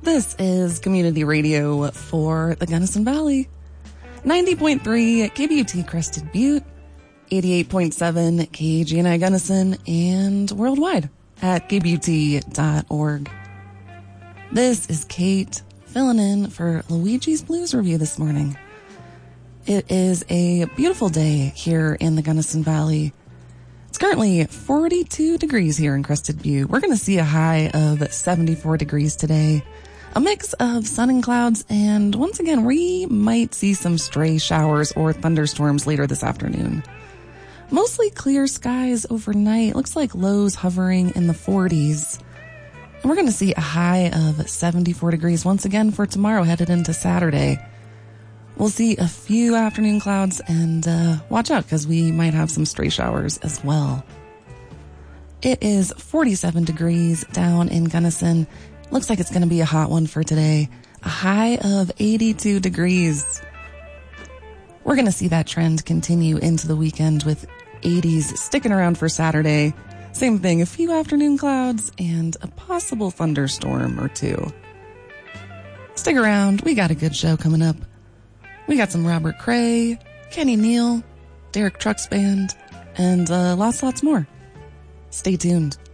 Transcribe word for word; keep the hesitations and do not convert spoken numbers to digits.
This is community radio for the Gunnison Valley. ninety point three K B U T Crested Butte, eighty-eight point seven K G N I Gunnison, and worldwide at K B U T dot org. This is Kate filling in for Luigi's Blues Review this morning. It is a beautiful day here in the Gunnison Valley. It's currently forty-two degrees here in Crested Butte. We're going to see a high of seventy-four degrees today. A mix of sun and clouds, and once again, we might see some stray showers or thunderstorms later this afternoon. Mostly clear skies overnight. Looks like lows hovering in the forties. And we're going to see a high of seventy-four degrees once again for tomorrow headed into Saturday. We'll see a few afternoon clouds, and uh, watch out because we might have some stray showers as well. It is forty-seven degrees down in Gunnison. Looks like it's going to be a hot one for today. A high of eighty-two degrees. We're going to see that trend continue into the weekend with eighties sticking around for Saturday. Same thing, a few afternoon clouds and a possible thunderstorm or two. Stick around. We got a good show coming up. We got some Robert Cray, Kenny Neal, Derek Trucks Band, and uh, lots, lots more. Stay tuned.